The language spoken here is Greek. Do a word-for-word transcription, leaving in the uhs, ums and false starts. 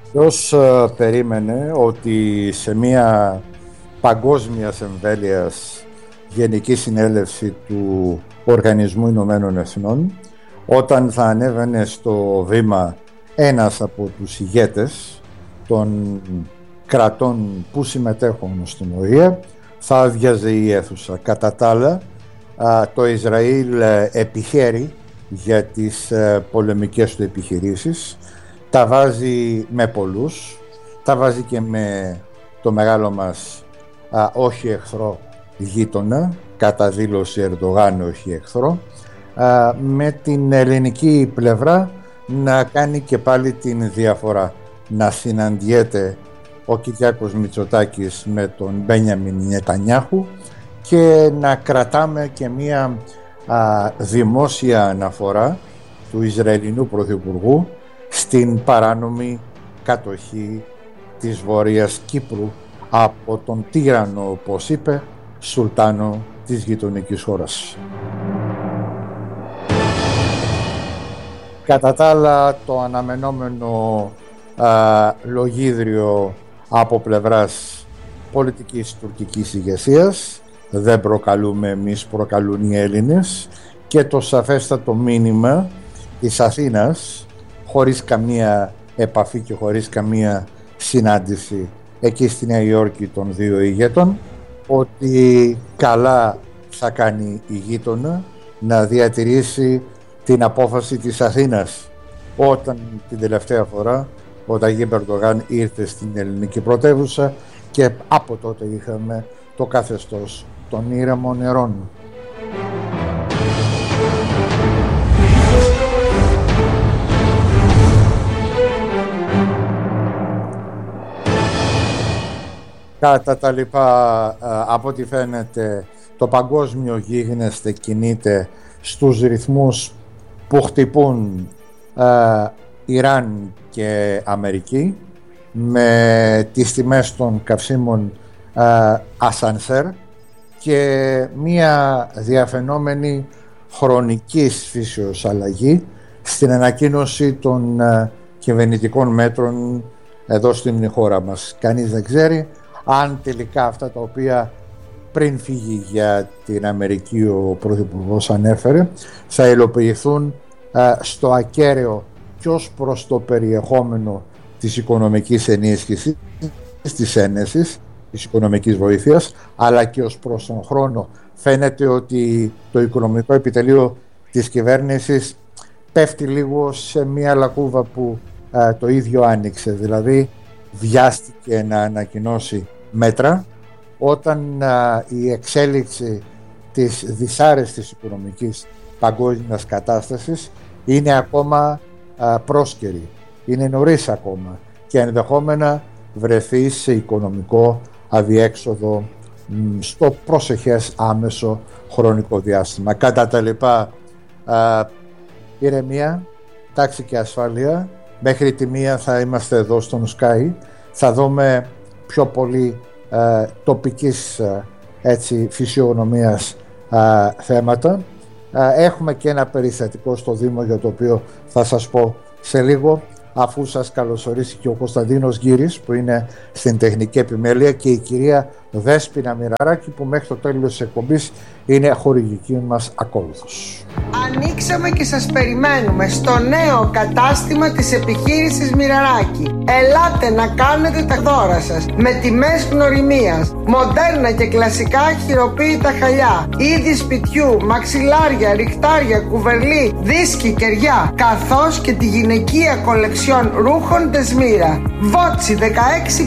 Ποιος περίμενε ότι σε μια παγκόσμια εμβέλειας Γενική Συνέλευση του Οργανισμού Ηνωμένων Εθνών, όταν θα ανέβαινε στο βήμα ένας από τους ηγέτες των κρατών που συμμετέχουν στην Ο Ε Ε, θα άδειαζε η αίθουσα. Κατά τα άλλα, το Ισραήλ επιχαίρει για τις πολεμικές του επιχειρήσεις, τα βάζει με πολλούς, τα βάζει και με το μεγάλο μας α, όχι εχθρό γείτονα, κατά δήλωση Ερντογάν όχι εχθρό, α, με την ελληνική πλευρά να κάνει και πάλι την διαφορά, να συναντιέται ο Κυριάκος Μητσοτάκης με τον Μπένιαμιν Νετανιάχου και να κρατάμε και μία α, δημόσια αναφορά του Ισραηλινού Πρωθυπουργού στην παράνομη κατοχή της Βόρειας Κύπρου από τον τύραννο, όπως είπε, Σουλτάνο της γειτονικής χώρας. Κατά τα άλλα, το αναμενόμενο α, λογίδριο από πλευράς πολιτικής τουρκικής ηγεσίας, δεν προκαλούμε εμείς, προκαλούν οι Έλληνες, και το σαφέστατο μήνυμα της Αθήνας, χωρίς καμία επαφή και χωρίς καμία συνάντηση εκεί στη Νέα Υόρκη των δύο ηγέτων, ότι καλά θα κάνει η γείτονα να διατηρήσει την απόφαση της Αθήνας όταν την τελευταία φορά ο Ταγίπ Ερντογάν ήρθε στην ελληνική πρωτεύουσα, και από τότε είχαμε το καθεστώς των ήρεμων νερών. Κατά τα λοιπά, από ό,τι φαίνεται, το παγκόσμιο γίγνεσθε κινείται στους ρυθμούς που χτυπούν ε, Ιράν και Αμερική, με τις τιμές των καυσίμων ε, ασανσέρ και μία διαφαινόμενη χρονικής φύσεως αλλαγή στην ανακοίνωση των ε, κυβερνητικών μέτρων εδώ στην χώρα μας. Κανείς δεν ξέρει αν τελικά αυτά τα οποία πριν φύγει για την Αμερική ο Πρωθυπουργός ανέφερε θα υλοποιηθούν α, στο ακέραιο και ως προς το περιεχόμενο της οικονομικής ενίσχυσης, της ένεσης, της οικονομικής βοήθειας, αλλά και ως προς τον χρόνο. Φαίνεται ότι το οικονομικό επιτελείο της κυβέρνησης πέφτει λίγο σε μια λακκούβα που α, το ίδιο άνοιξε, δηλαδή βιάστηκε να ανακοινώσει μέτρα όταν α, η εξέλιξη της δυσάρεστης οικονομικής παγκόσμιας κατάστασης είναι ακόμα α, πρόσκαιρη, είναι νωρίς ακόμα και ενδεχόμενα βρεθεί σε οικονομικό αδιέξοδο μ, στο προσεχές άμεσο χρονικό διάστημα. Κατά τα λοιπά, α, ηρεμία, τάξη και ασφάλεια. Μέχρι τη μία θα είμαστε εδώ στον Sky, θα δούμε πιο πολύ ε, τοπικής ε, έτσι, φυσιογνωμίας ε, θέματα. Ε, έχουμε και ένα περιστατικό στο Δήμο για το οποίο θα σας πω σε λίγο, αφού σας καλωσορίσει και ο Κωνσταντίνος Γκύρης που είναι στην τεχνική επιμέλεια και η κυρία Δέσποινα Μοιραράκη που μέχρι το τέλος της εκπομπής είναι χορηγική μας ακόλουθος. Ανοίξαμε και σας περιμένουμε στο νέο κατάστημα της επιχείρησης Μοιραράκη. Ελάτε να κάνετε τα δώρα σας με τιμές γνωριμίας, μοντέρνα και κλασικά χειροποίητα χαλιά, είδη σπιτιού, μαξιλάρια, ρικτάρια, κουβερλί, δίσκοι, κεριά, καθώς και τη γυναικεία κολεξιόν ρούχων Δεσμύρα. Βότσι δεκαέξι